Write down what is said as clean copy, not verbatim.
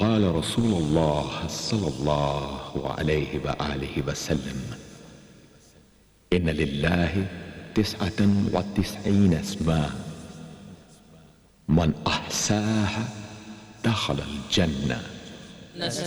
قال رسول الله صلى الله عليه وآله وسلم: إن لله 99 اسما من أحساها دخل الجنة.